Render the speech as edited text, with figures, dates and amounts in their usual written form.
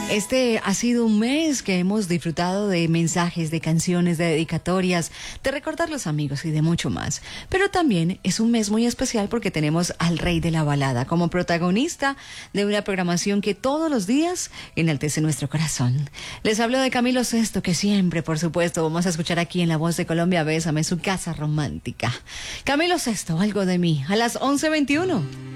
Este ha sido un mes que hemos disfrutado de mensajes, de canciones, de dedicatorias, de recordar los amigos y de mucho más. Pero también es un mes muy especial porque tenemos al rey de la balada como protagonista de una programación que todos los días enaltece nuestro corazón. Les hablo de Camilo Sesto, que siempre, por supuesto, vamos a escuchar aquí en La Voz de Colombia, Bésame, su casa romántica. Camilo Sesto, algo de mí, a las 11:21.